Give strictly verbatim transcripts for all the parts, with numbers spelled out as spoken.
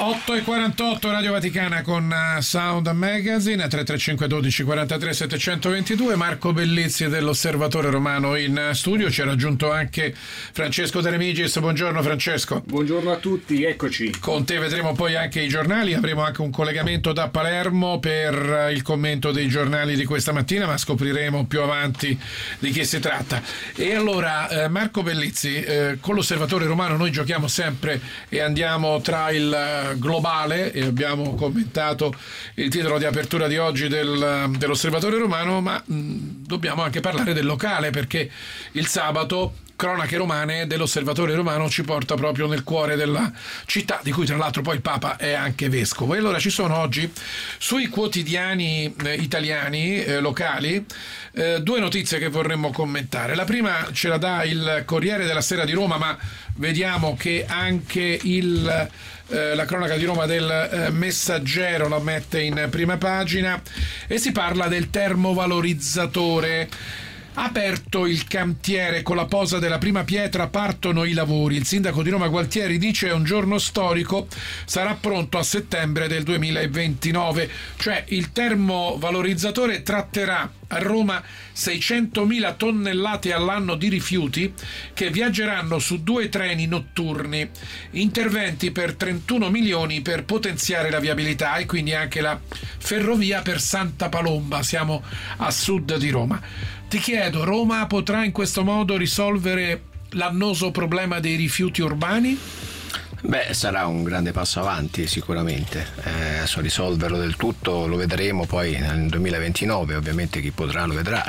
otto e quarantotto Radio Vaticana con Sound Magazine, tre tre cinque dodici quarantatré settecentoventidue. Marco Bellizzi dell'Osservatore Romano in studio. Ci ha raggiunto anche Francesco De Remigis. Buongiorno Francesco. Buongiorno a tutti, eccoci. Con te vedremo poi anche i giornali, avremo anche un collegamento da Palermo per il commento dei giornali di questa mattina, ma scopriremo più avanti di chi si tratta. E allora eh, Marco Bellizzi, eh, con l'Osservatore Romano noi giochiamo sempre e andiamo tra il globale, e abbiamo commentato il titolo di apertura di oggi del, dell'Osservatore Romano, ma mh, dobbiamo anche parlare del locale, perché il sabato Cronache Romane dell'Osservatore Romano ci porta proprio nel cuore della città, di cui tra l'altro poi il Papa è anche vescovo. E allora ci sono oggi sui quotidiani eh, italiani eh, locali eh, due notizie che vorremmo commentare. La prima ce la dà il Corriere della Sera di Roma, ma vediamo che anche il Eh, la cronaca di Roma del eh, Messaggero la mette in prima pagina, e si parla del termovalorizzatore. Aperto il cantiere, con la posa della prima pietra partono i lavori. Il sindaco di Roma Gualtieri dice è un giorno storico, sarà pronto a settembre del duemilaventinove. Cioè il termovalorizzatore tratterà a Roma seicentomila tonnellate all'anno di rifiuti che viaggeranno su due treni notturni. Interventi per trentuno milioni per potenziare la viabilità, e quindi anche la ferrovia per Santa Palomba, siamo a sud di Roma. Ti chiedo, Roma potrà in questo modo risolvere l'annoso problema dei rifiuti urbani? Beh, sarà un grande passo avanti sicuramente. Eh, adesso risolverlo del tutto lo vedremo poi nel duemilaventinove, ovviamente chi potrà lo vedrà.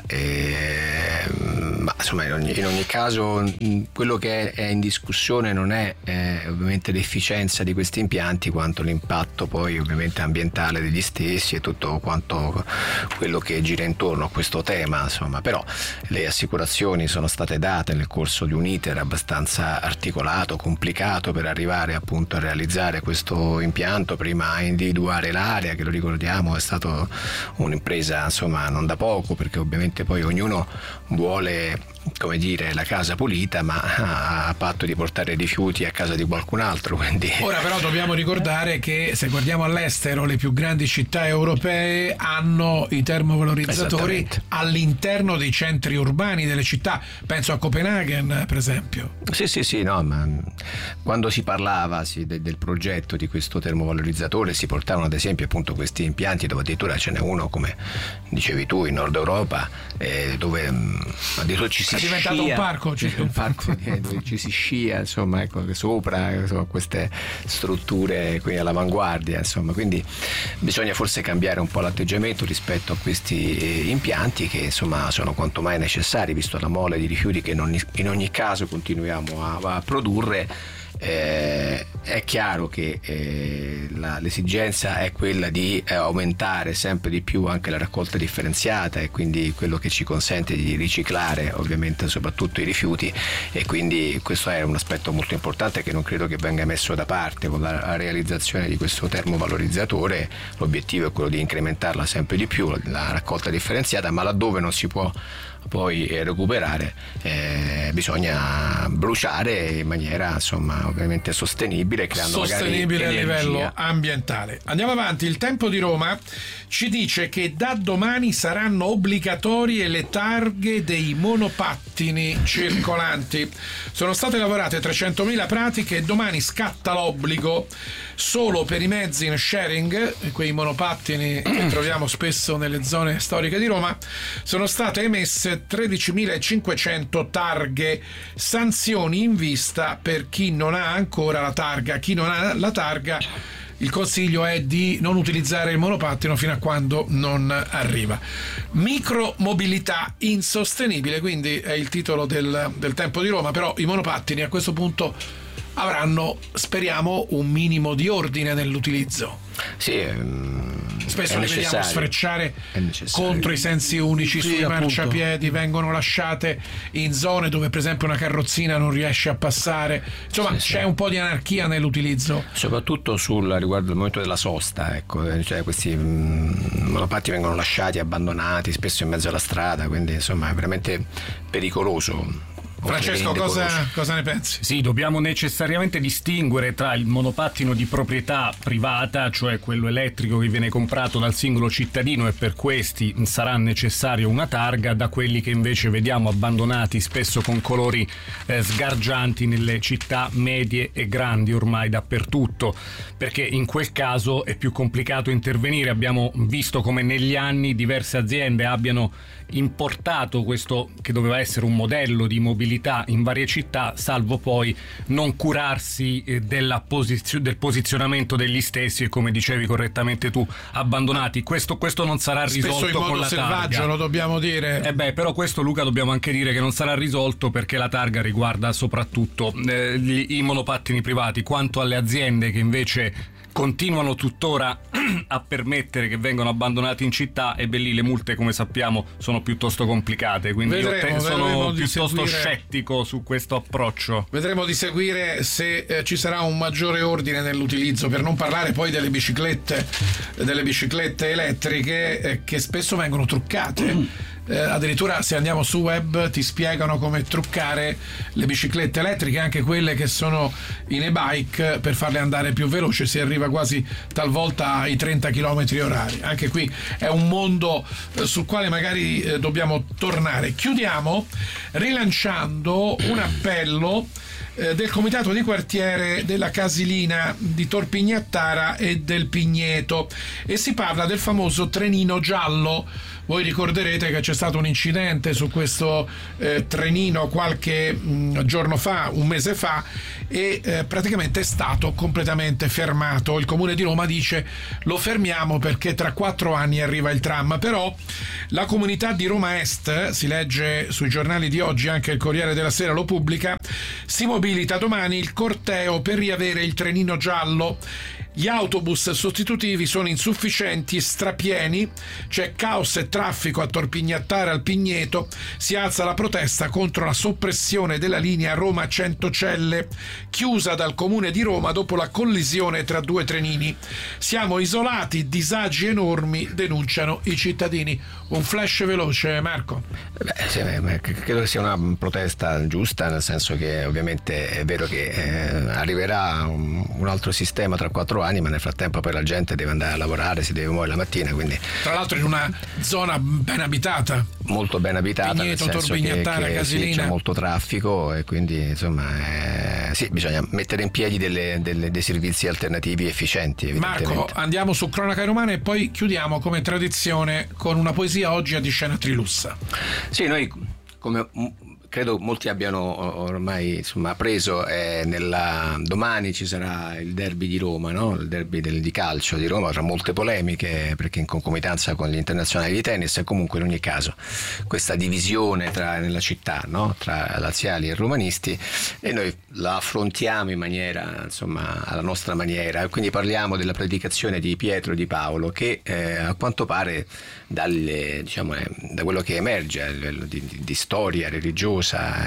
Eh, ma insomma in ogni, in ogni caso quello che è, è in discussione non è eh, ovviamente l'efficienza di questi impianti, quanto l'impatto poi ovviamente ambientale degli stessi e tutto quanto quello che gira intorno a questo tema, insomma. Però le assicurazioni sono state date nel corso di un iter abbastanza articolato, complicato, per arrivare appunto a realizzare questo impianto, prima a individuare l'area, che lo ricordiamo è stata un'impresa insomma non da poco, perché ovviamente poi ognuno vuole, come dire, la casa pulita, ma a patto di portare rifiuti a casa di qualcun altro. Quindi ora però dobbiamo ricordare che se guardiamo all'estero, le più grandi città europee hanno i termovalorizzatori all'interno dei centri urbani delle città. Penso a Copenaghen per esempio. Sì sì sì no ma quando si parlava sì, de, del progetto di questo termovalorizzatore si portavano ad esempio appunto questi impianti, dove addirittura ce n'è uno, come dicevi tu, in Nord Europa, eh, dove addirittura ci si è diventato scia, un parco, c'è un parco dove ci si scia, insomma, ecco, sopra insomma, queste strutture qui all'avanguardia, insomma. Quindi bisogna forse cambiare un po' l'atteggiamento rispetto a questi impianti, che insomma sono quanto mai necessari, visto la mole di rifiuti che in ogni, in ogni caso continuiamo a, a produrre. Eh, è chiaro che eh, la, l'esigenza è quella di eh, aumentare sempre di più anche la raccolta differenziata, e quindi quello che ci consente di riciclare ovviamente soprattutto i rifiuti, e quindi questo è un aspetto molto importante che non credo che venga messo da parte. Con la, la realizzazione di questo termovalorizzatore l'obiettivo è quello di incrementarla sempre di più, la raccolta differenziata, ma laddove non si può poi recuperare eh, bisogna bruciare in maniera insomma ovviamente sostenibile, creando sostenibile magari a energia. livello ambientale. Andiamo avanti. Il Tempo di Roma ci dice che da domani saranno obbligatorie le targhe dei monopattini circolanti. Sono state lavorate trecentomila pratiche e domani scatta l'obbligo solo per i mezzi in sharing, quei monopattini che troviamo spesso nelle zone storiche di Roma. Sono state emesse tredicimilacinquecento targhe, sanzioni in vista per chi non ha ancora la targa. Chi non ha la targa, il consiglio è di non utilizzare il monopattino fino a quando non arriva. Micromobilità insostenibile, quindi è il titolo del, del Tempo di Roma. Però i monopattini a questo punto avranno, speriamo, un minimo di ordine nell'utilizzo. Sì, ehm, spesso li vediamo sfrecciare contro i sensi unici, sì, sui appunto. marciapiedi, vengono lasciate in zone dove per esempio una carrozzina non riesce a passare. Insomma, sì, c'è sì. un po' di anarchia nell'utilizzo, soprattutto sul riguardo del momento della sosta, ecco, cioè questi mh, monopattini vengono lasciati abbandonati spesso in mezzo alla strada, quindi insomma è veramente pericoloso. Francesco, cosa, cosa ne pensi? Sì, dobbiamo necessariamente distinguere tra il monopattino di proprietà privata, cioè quello elettrico che viene comprato dal singolo cittadino e per questi sarà necessario una targa, da quelli che invece vediamo abbandonati spesso con colori eh, sgargianti nelle città medie e grandi ormai dappertutto, perché in quel caso è più complicato intervenire. Abbiamo visto come negli anni diverse aziende abbiano importato questo che doveva essere un modello di mobilità in varie città, salvo poi non curarsi eh, della posizio- del posizionamento degli stessi e, come dicevi correttamente tu, abbandonati. Questo, questo non sarà risolto spesso in modo con la selvaggio, targa. lo dobbiamo dire. Eh beh, però questo, Luca, dobbiamo anche dire che non sarà risolto, perché la targa riguarda soprattutto eh, gli, i monopattini privati, quanto alle aziende che invece continuano tuttora a permettere che vengano abbandonati in città, e beh, lì le multe, come sappiamo, sono piuttosto complicate, quindi Vedremo, io te- sono piuttosto seguire, scettico su questo approccio. Vedremo di seguire se eh, ci sarà un maggiore ordine nell'utilizzo, per non parlare poi delle biciclette delle biciclette elettriche eh, che spesso vengono truccate. Eh, addirittura se andiamo su web ti spiegano come truccare le biciclette elettriche, anche quelle che sono in e-bike, per farle andare più veloce. Si arriva quasi talvolta ai trenta chilometri orari. Anche qui è un mondo eh, sul quale magari eh, dobbiamo tornare. Chiudiamo rilanciando un appello eh, del comitato di quartiere della Casilina di Tor Pignattara e del Pigneto, e si parla del famoso trenino giallo. Voi ricorderete che c'è stato un incidente su questo eh, trenino qualche mh, giorno fa, un mese fa, e eh, praticamente è stato completamente fermato. Il Comune di Roma dice: lo fermiamo perché tra quattro anni arriva il tram. Però la comunità di Roma Est, si legge sui giornali di oggi, anche il Corriere della Sera lo pubblica, si mobilita domani il corteo per riavere il trenino giallo. Gli autobus sostitutivi sono insufficienti e strapieni, c'è caos e traffico a Tor Pignattara al Pigneto, si alza la protesta contro la soppressione della linea Roma-Centocelle, chiusa dal Comune di Roma dopo la collisione tra due trenini. Siamo isolati, disagi enormi, denunciano i cittadini. Un flash veloce, Marco. Beh, sì, credo che sia una protesta giusta, nel senso che ovviamente è vero che eh, arriverà un, un altro sistema tra quattro anni, ma nel frattempo poi la gente deve andare a lavorare, si deve muovere la mattina, quindi tra l'altro in una zona ben abitata, molto ben abitata, Pigneto, nel senso Tor Pignattara, che, che Casilina. sì, c'è molto traffico, e quindi insomma eh, sì, bisogna mettere in piedi delle, delle, dei servizi alternativi efficienti. Marco, andiamo su Cronache Romane e poi chiudiamo come tradizione con una poesia, oggi a di scena Trilussa. Sì, noi come credo molti abbiano ormai insomma appreso, eh, nella, domani ci sarà il derby di Roma, no? Il derby del, di calcio di Roma, tra molte polemiche, perché in concomitanza con gli internazionali di tennis, e comunque in ogni caso questa divisione tra, nella città, no? Tra laziali e romanisti, e noi la affrontiamo in maniera, insomma, alla nostra maniera. Quindi parliamo della predicazione di Pietro e di Paolo, che eh, a quanto pare dalle, diciamo, eh, da quello che emerge a livello di, di, di storia religiosa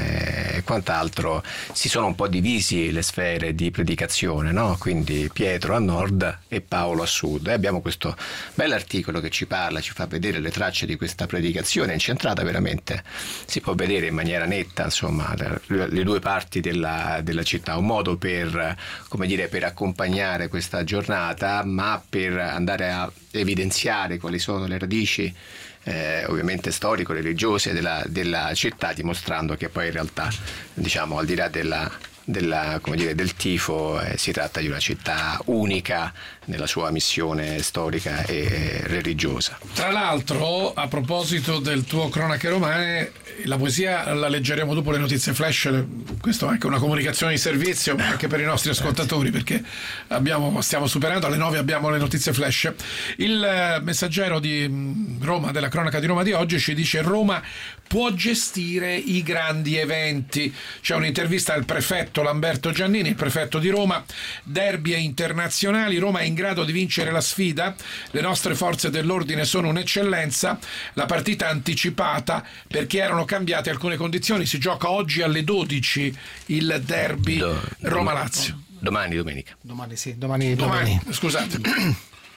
e quant'altro, si sono un po' divisi le sfere di predicazione, no? Quindi Pietro a nord e Paolo a sud, e abbiamo questo bell'articolo che ci parla, ci fa vedere le tracce di questa predicazione incentrata, veramente si può vedere in maniera netta, insomma, le, le due parti della, della città, un modo per, come dire, per accompagnare questa giornata, ma per andare a evidenziare quali sono le radici Eh, ovviamente storico-religiose della, della città, dimostrando che poi in realtà, diciamo, al di là della, della, come dire, del tifo, eh, si tratta di una città unica nella sua missione storica e religiosa. Tra l'altro, a proposito del tuo Cronache Romane, la poesia la leggeremo dopo le notizie flash. Questo è anche una comunicazione di servizio anche per i nostri ascoltatori, perché abbiamo, stiamo superando, alle nove abbiamo le notizie flash. Il Messaggero di Roma, della cronaca di Roma di oggi, ci dice: Roma può gestire i grandi eventi. C'è un'intervista al prefetto Lamberto Giannini, il prefetto di Roma. Derby e internazionali, Roma è in grado di vincere la sfida, le nostre forze dell'ordine sono un'eccellenza, la partita anticipata perché erano cambiate alcune condizioni. Si gioca oggi alle dodici il derby Do, Roma-Lazio. Domani, domenica. Domani sì, domani. Domani, domani. Scusate.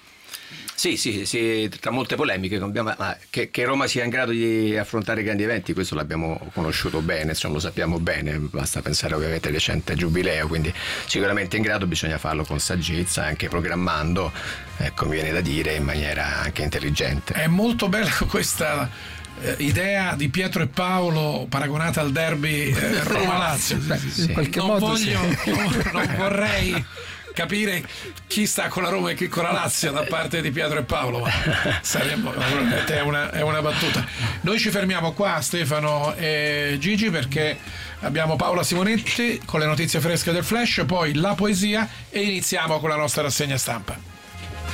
Sì, sì, sì, tra molte polemiche, ma che, che Roma sia in grado di affrontare grandi eventi, questo l'abbiamo conosciuto bene, insomma, lo sappiamo bene, basta pensare ovviamente al recente giubileo, quindi sicuramente in grado, bisogna farlo con saggezza, anche programmando, ecco, mi viene da dire, in maniera anche intelligente. È molto bella questa eh, idea di Pietro e Paolo paragonata al derby eh, Roma-Lazio. Sì, sì, sì. In qualche non modo voglio, sì. non, non vorrei capire chi sta con la Roma e chi con la Lazio da parte di Pietro e Paolo, ma saremmo, è, una, è una battuta. Noi ci fermiamo qua, Stefano e Gigi, perché abbiamo Paola Simonetti con le notizie fresche del Flash, poi la poesia e iniziamo con la nostra rassegna stampa.